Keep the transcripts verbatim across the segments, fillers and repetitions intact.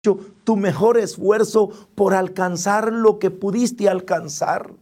tu mejor esfuerzo por alcanzar lo que pudiste alcanzar.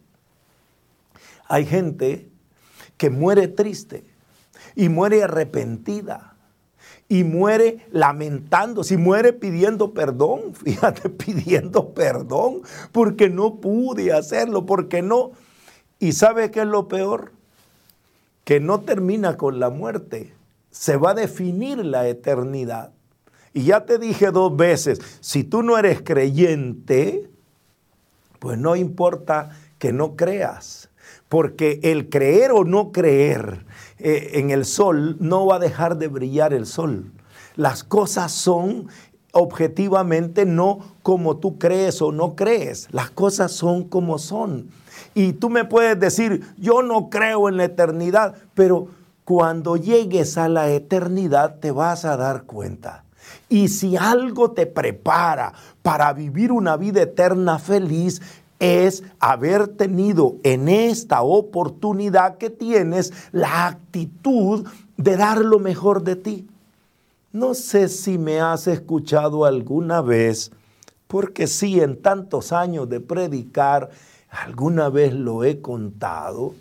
Hay gente que muere triste y muere arrepentida y muere lamentándose y muere pidiendo perdón, fíjate, pidiendo perdón porque no pude hacerlo, porque no. ¿Y sabe qué es lo peor? Que no termina con la muerte, se va a definir la eternidad. Y ya te dije dos veces, si tú no eres creyente, pues no importa que no creas, porque el creer o no creer eh, en el sol no va a dejar de brillar el sol. Las cosas son objetivamente no como tú crees o no crees, las cosas son como son. Y tú me puedes decir, yo no creo en la eternidad, pero cuando llegues a la eternidad te vas a dar cuenta. Y si algo te prepara para vivir una vida eterna feliz, es haber tenido en esta oportunidad que tienes la actitud de dar lo mejor de ti. No sé si me has escuchado alguna vez, porque sí, en tantos años de predicar, alguna vez lo he contado.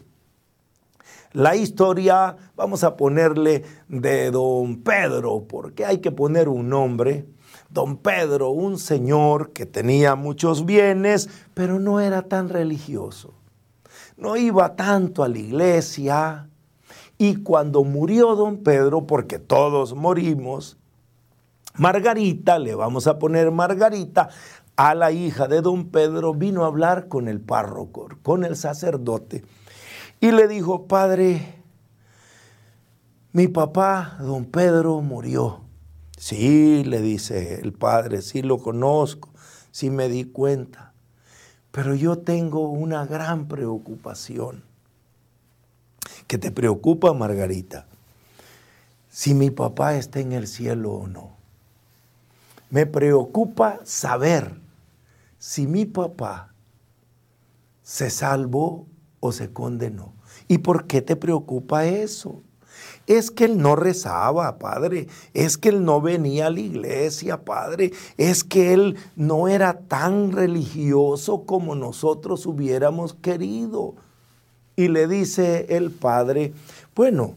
La historia, vamos a ponerle de don Pedro, porque hay que poner un nombre. Don Pedro, un señor que tenía muchos bienes, pero no era tan religioso. No iba tanto a la iglesia. Y cuando murió don Pedro, porque todos morimos, Margarita, le vamos a poner Margarita, a la hija de don Pedro, vino a hablar con el párroco, con el sacerdote. Y le dijo, padre, mi papá, don Pedro, murió. Sí, le dice el padre, sí lo conozco, sí me di cuenta. Pero yo tengo una gran preocupación. ¿Qué te preocupa, Margarita? Si mi papá está en el cielo o no. Me preocupa saber si mi papá se salvó o se condenó. ¿Y por qué te preocupa eso? Es que él no rezaba, padre. Es que él no venía a la iglesia, padre. Es que él no era tan religioso como nosotros hubiéramos querido. Y le dice el padre, bueno,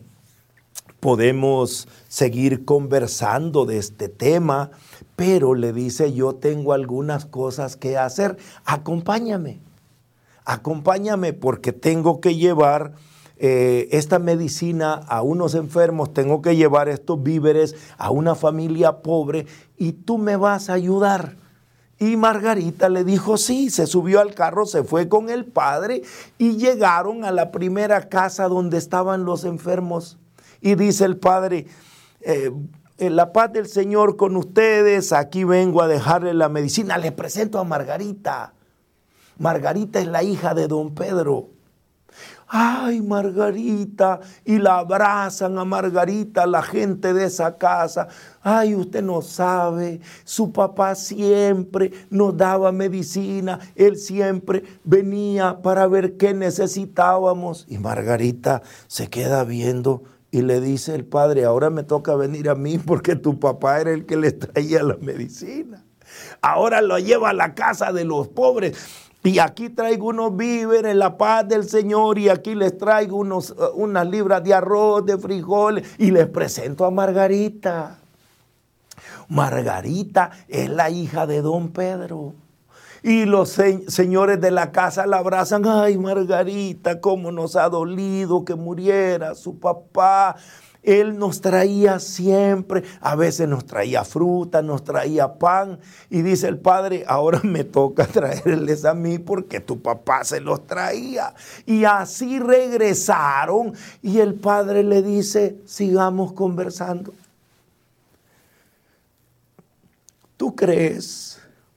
podemos seguir conversando de este tema, pero le dice, yo tengo algunas cosas que hacer. Acompáñame. Acompáñame porque tengo que llevar eh, esta medicina a unos enfermos, tengo que llevar estos víveres a una familia pobre y tú me vas a ayudar. Y Margarita le dijo sí, se subió al carro, se fue con el padre y llegaron a la primera casa donde estaban los enfermos. Y dice el padre, eh, la paz del Señor con ustedes, aquí vengo a dejarle la medicina, les presento a Margarita. Margarita es la hija de don Pedro. Ay, Margarita, y la abrazan a Margarita, la gente de esa casa. Ay, usted no sabe, su papá siempre nos daba medicina, él siempre venía para ver qué necesitábamos. Y Margarita se queda viendo y le dice el padre, ahora me toca venir a mí porque tu papá era el que les traía la medicina. Ahora lo lleva a la casa de los pobres. Y aquí traigo unos víveres, la paz del Señor, y aquí les traigo unos, unas libras de arroz, de frijoles, y les presento a Margarita. Margarita es la hija de don Pedro. Y los se señores de la casa la abrazan. Ay, Margarita, cómo nos ha dolido que muriera su papá. Él nos traía siempre, a veces nos traía fruta, nos traía pan. Y dice el padre, ahora me toca traerles a mí porque tu papá se los traía. Y así regresaron y el padre le dice, sigamos conversando. ¿Tú crees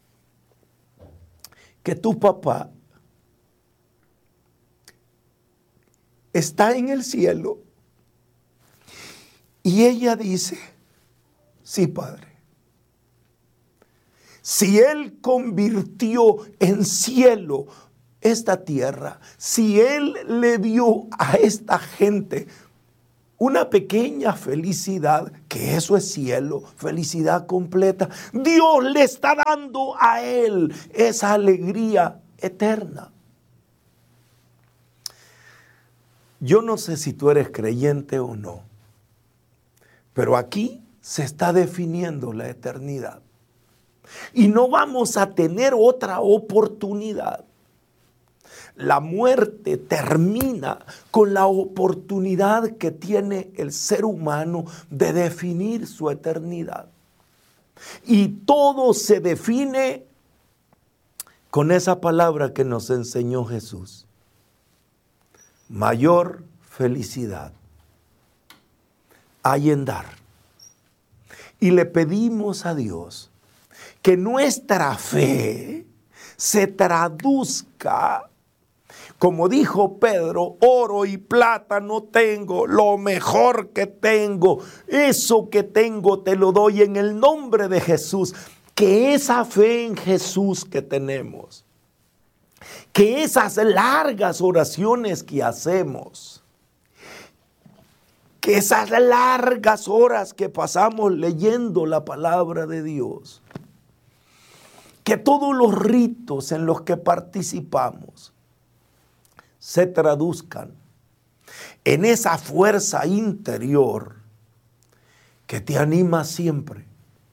que tu papá está en el cielo? Y ella dice, sí, padre. Si él convirtió en cielo esta tierra, si él le dio a esta gente una pequeña felicidad, que eso es cielo, felicidad completa. Dios le está dando a él esa alegría eterna. Yo no sé si tú eres creyente o no, pero aquí se está definiendo la eternidad. Y no vamos a tener otra oportunidad. La muerte termina con la oportunidad que tiene el ser humano de definir su eternidad. Y todo se define con esa palabra que nos enseñó Jesús. Mayor felicidad hay en dar. Y le pedimos a Dios que nuestra fe se traduzca, como dijo Pedro, oro y plata no tengo, lo mejor que tengo, eso que tengo te lo doy en el nombre de Jesús. Que esa fe en Jesús que tenemos, que esas largas oraciones que hacemos, que esas largas horas que pasamos leyendo la palabra de Dios, que todos los ritos en los que participamos se traduzcan en esa fuerza interior que te anima siempre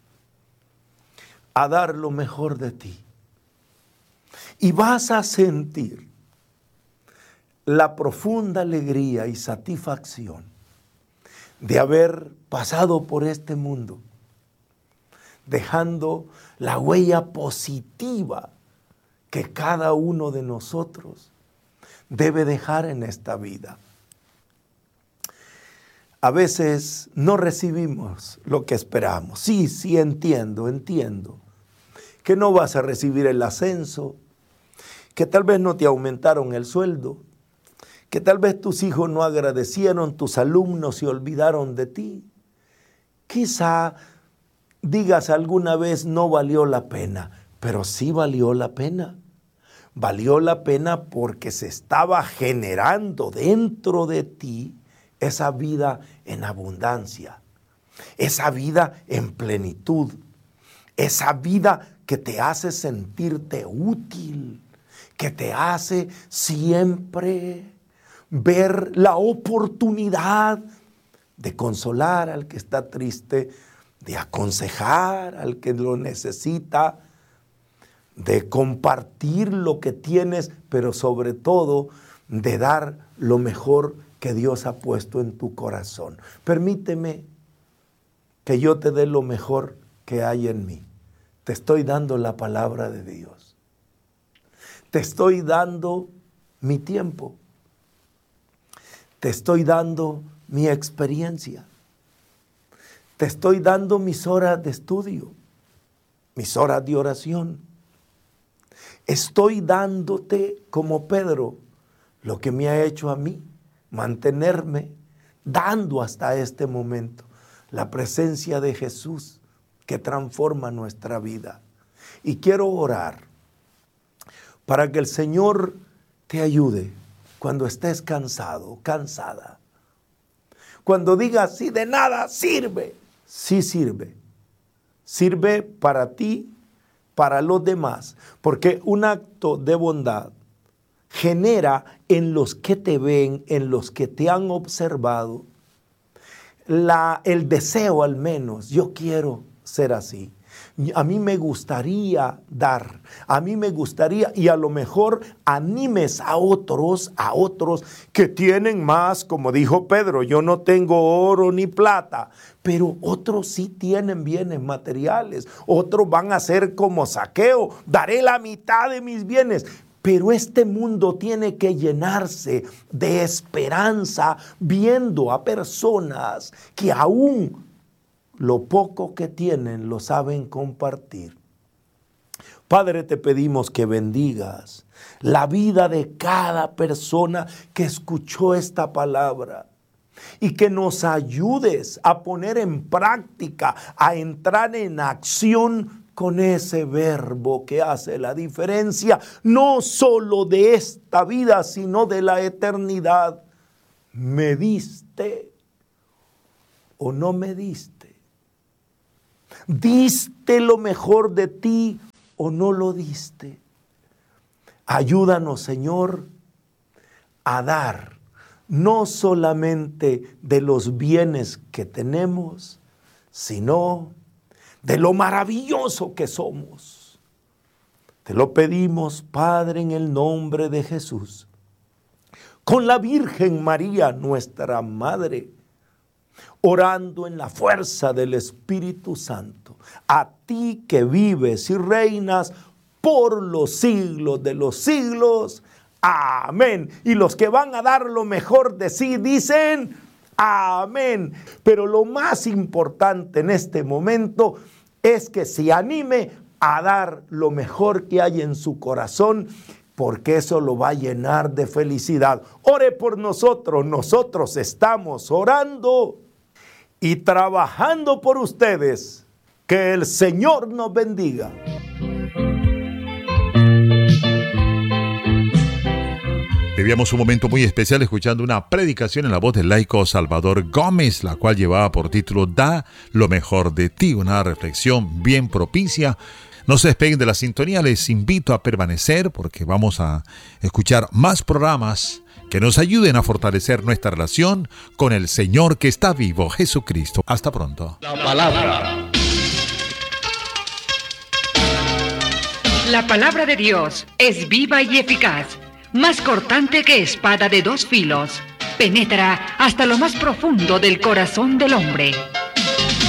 a dar lo mejor de ti. Y vas a sentir la profunda alegría y satisfacción de haber pasado por este mundo, dejando la huella positiva que cada uno de nosotros debe dejar en esta vida. A veces no recibimos lo que esperamos. Sí, sí, entiendo, entiendo que no vas a recibir el ascenso, que tal vez no te aumentaron el sueldo, que tal vez tus hijos no agradecieron, tus alumnos se olvidaron de ti. Quizá digas alguna vez no valió la pena, pero sí valió la pena. Valió la pena porque se estaba generando dentro de ti esa vida en abundancia, esa vida en plenitud, esa vida que te hace sentirte útil, que te hace siempre ver la oportunidad de consolar al que está triste, de aconsejar al que lo necesita, de compartir lo que tienes, pero sobre todo de dar lo mejor que Dios ha puesto en tu corazón. Permíteme que yo te dé lo mejor que hay en mí. Te estoy dando la palabra de Dios. Te estoy dando mi tiempo. Te estoy dando mi experiencia. Te estoy dando mis horas de estudio, mis horas de oración. Estoy dándote, como Pedro, lo que me ha hecho a mí, mantenerme dando hasta este momento la presencia de Jesús que transforma nuestra vida. Y quiero orar para que el Señor te ayude cuando estés cansado, cansada. Cuando digas, sí, de nada sirve, sí sirve. Sirve para ti, para los demás, porque un acto de bondad genera en los que te ven, en los que te han observado, la, el deseo al menos, yo quiero ser así. A mí me gustaría dar, a mí me gustaría, y a lo mejor animes a otros, a otros que tienen más, como dijo Pedro, yo no tengo oro ni plata, pero otros sí tienen bienes materiales, otros van a ser como Zaqueo, daré la mitad de mis bienes. Pero este mundo tiene que llenarse de esperanza viendo a personas que aún lo poco que tienen lo saben compartir. Padre, te pedimos que bendigas la vida de cada persona que escuchó esta palabra y que nos ayudes a poner en práctica, a entrar en acción con ese verbo que hace la diferencia, no solo de esta vida, sino de la eternidad. Me diste o no me diste? ¿Diste lo mejor de ti o no lo diste? Ayúdanos, Señor, a dar no solamente de los bienes que tenemos, sino de lo maravilloso que somos. Te lo pedimos, Padre, en el nombre de Jesús, con la Virgen María, nuestra Madre, orando en la fuerza del Espíritu Santo, a ti que vives y reinas por los siglos de los siglos. Amén. Y los que van a dar lo mejor de sí dicen amén. Pero lo más importante en este momento es que se anime a dar lo mejor que hay en su corazón, porque eso lo va a llenar de felicidad. Ore por nosotros, nosotros estamos orando y trabajando por ustedes. Que el Señor nos bendiga. Vivíamos un momento muy especial escuchando una predicación en la voz del laico Salvador Gómez, la cual llevaba por título Da lo mejor de ti, una reflexión bien propicia. No se despeguen de la sintonía, les invito a permanecer porque vamos a escuchar más programas que nos ayuden a fortalecer nuestra relación con el Señor que está vivo, Jesucristo. Hasta pronto. La palabra. La palabra de Dios es viva y eficaz, más cortante que espada de dos filos. Penetra hasta lo más profundo del corazón del hombre